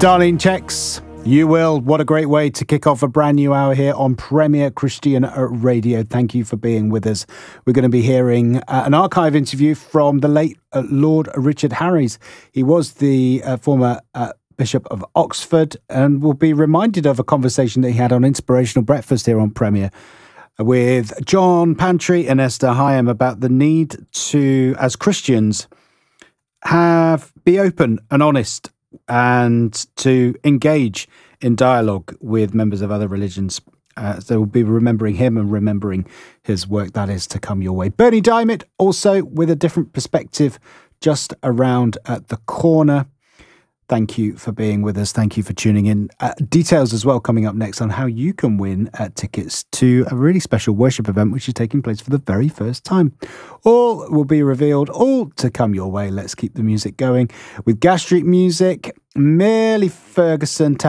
Darlene Checks, You Will. What a great way to kick off a brand new hour here on Premier Christian Radio. Thank you for being with us. We're going to be hearing an archive interview from the late Lord Richard Harries. He was the former Bishop of Oxford, and we'll be reminded of a conversation that he had on Inspirational Breakfast here on Premier with John Pantry and Esther Hyam about the need to, as Christians, be open and honest and to engage in dialogue with members of other religions. So we'll be remembering him and remembering his work. That is to come your way. Bernie Diamond, also with a different perspective, just around at the corner. Thank you for being with us. Thank you for tuning in. Details as well coming up next on how you can win tickets to a really special worship event which is taking place for the very first time. All will be revealed, all to come your way. Let's keep the music going with Gas Street Music, Merely Ferguson,